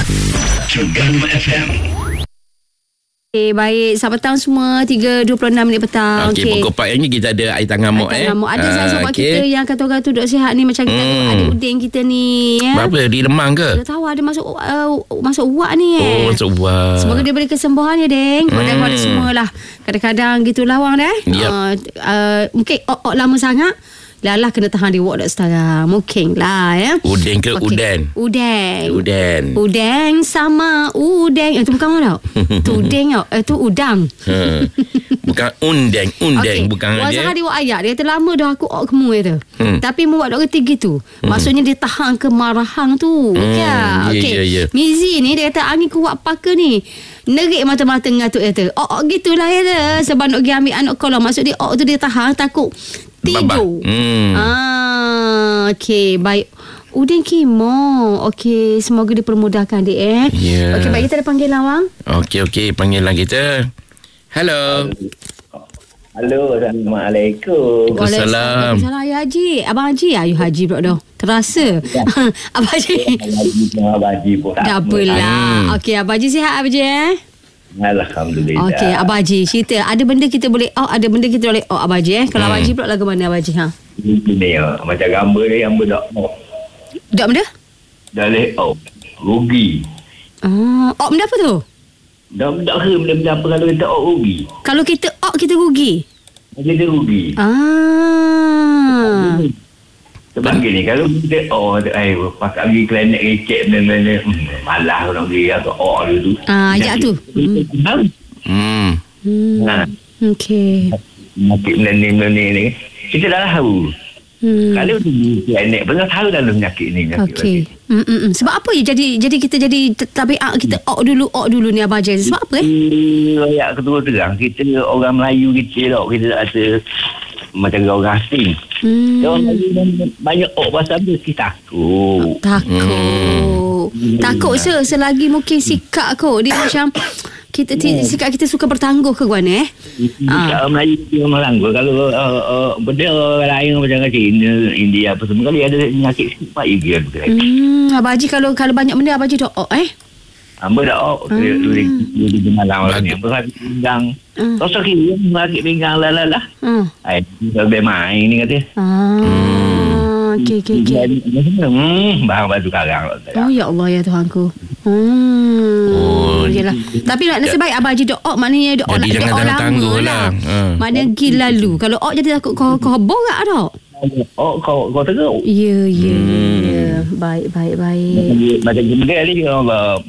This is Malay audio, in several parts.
Terengganu FM. Baik, selamat petang semua. 3.26 petang. Okey, pokok part ni kita ada air tangan mok Ada sahabat kita yang kata orang tu duk sihat ni, macam kita ada uding kita ni ya. Berapa? Di Lemang ke? Dah tahu ada masuk uak ni masuk uak. Semoga dia beri kesembuhan ya, Deng. Kepada semualah. Kadang-kadang gitu lawang dah. Mungkin lama sangat. Lalah kena tahan di ward dah sekarang. Mungkin lah ya. Udeng ke udan? Udeng sama udeng. Itu bukan apa tau? Itu udeng tau. Itu udang. Bukan undeng. Bukan dia. Wazah di wak ayat. Dia kata lama dah aku kemu tu. Tapi mu buat dok ketiga gitu. Maksudnya dia tahan kemarahan tu. Okey. Mizi ni dia kata angin kuat paka ni. Nerik mata-mata ngatuk dia tu. Gitulah ya tu. Sebab nak pergi ambil anak kolong. Maksud dia tu dia tahan takut tidur. Okey, baik. Udin Kimo. Okey, semoga dipermudahkan dia Okey, baik, kita ada panggil lawang. Okey, panggilan kita. Hello. Waalaikumsalam. Assalamualaikum. Waalaikumsalam. Ya Haji. Abang Haji. Ayu Haji pula dah. Terasa. Abang Haji. Abang Haji pun dah apalah. Okey, Abang Haji sihat Abang Haji Alhamdulillah. Okey, Abang Haji cerita. Ada benda kita boleh ada benda kita boleh Abang Haji Kalau Abang Haji pula lagu mana Abang Haji Ini macam gambar ni yang dak benda? Dah leh rugi. Benda apa tu? Dak ke benda apa kalau kita rugi? Kalau kita kita rugi. Kita rugi. Sebab gini, kalau kita pakai pergi klinik recek benda-benda malah nak pergi atau dulu. Ya tu. Okey. Penyakit benda ni kita dah tahu. Kalau klinik pun tahu dalam penyakit ni. Okey. Sebab apa jadi kita jadi tabiat kita dulu ni Abang Haji. Sebab apa Rakyat ketua terang kita orang Melayu kita ada macam orang asing. Orang Melayu banyak pasal tu kita takut selagi mungkin sikap dia macam kita sikap kita suka bertangguh ke Guan Sikap Melayu dia melanggur. Kalau benda orang lain macam China, India apa semua kali ada penyakit sikap juga. Abang Haji kalau banyak benda Abang Haji Hamba dah di malam ni. Hamba pinggang. Tosok kiri sakit pinggang lah. Lebih main ni kata. Okey. Bahan batu karang. Ya Allah ya Tuhanku. Yalah. Tapi nasib baik Abang Haji maknanya jadi jangan tangguh lah. Maknanya pergi lalu. Kalau jadi takut kau borak tak? Kau teruk. Ya. Baik. Macam benda ni Allah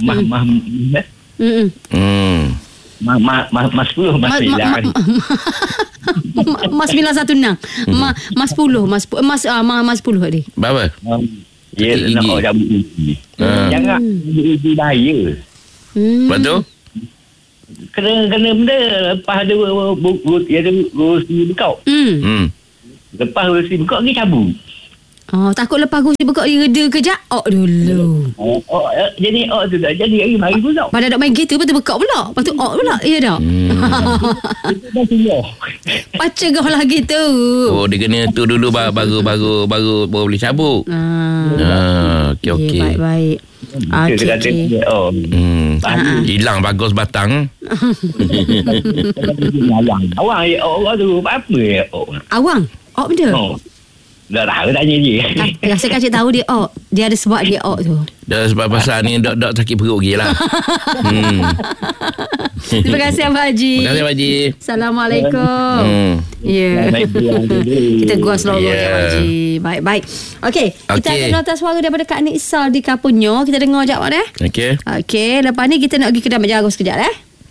Mas 10 Mas 9 Mas 916 Mas 10 Mas 10 tadi. Berapa? Ya nak cabut uji. Jangan uji bahaya. Lepas tu kena benda lepas ada uji bekau. Lepas uji bekau ni cabut. Takut lepas kursi bekak dia reda kejap dulu. Jadi tu tak jadi hari mari pula. Pada nak main gitu betul bekak pula. Lepas tu pula. Ya tak? Pacar kau lah gitu. Dia kena tu dulu baru boleh cabut. Okey. Baik. Okey. Hilang bagus batang. Awang tu apa ya? Awang? Benda? Dah tahu tanya je. Rasa cik tahu dia dia ada sebab dia tu. Dah sebab pasal ni dok sakit perut lagi lah. Terima kasih Abang Haji. Terima kasih Abang Haji. Assalamualaikum. Kita gua selalu Abang Haji. Baik. Okey. Kita ada nota suara daripada Kak Niksal di Kapunyo. Kita dengar sekejap Okey. Lepas ni kita nak pergi kedai Jago sekejap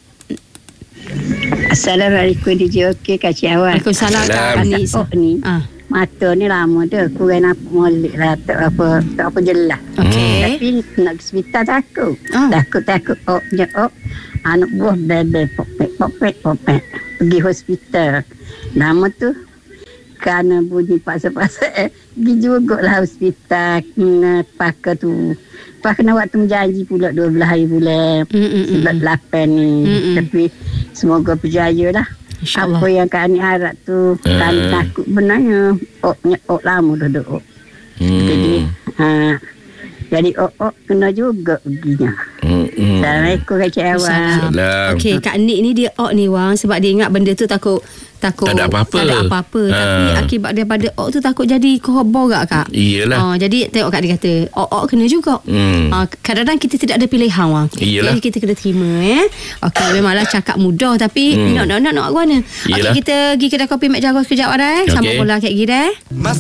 Assalamualaikum DJ Okey Kak Cik Awal. Waalaikumsalam Kak Niksal ni. Mata ni lama dah kurang apa molek lah tak apa jelas. Tapi nak ke hospital takut. Takut anak buah bebe popek pergi hospital. Nama tu kerana bunyi paksa-paksa pergi jugalah hospital pakai tu. Lepas kena waktu menjanji pula 12 hari bulan 8 ni. Tapi semoga berjaya lah. Apa yang kami harap tu kami takut benarnya lama duduk jadi kena juga perginya. Assalamualaikum Kak Awang. Salam. Okey, Kak Nik ni dia ni Wang, sebab dia ingat benda tu takut tak ada apa-apa. Tapi akibat daripada ok tu takut jadi borak Kak. Iyalah. Jadi tengok Kak dia kata ok kena juga. Kadang-kadang kita tidak ada pilihan Wang. Iyalah. Jadi kita kena terima Okey, memanglah cakap mudah tapi nak ke mana. Okey, kita pergi kedai kopi Mek Jago sekejap Sambung bola kat gini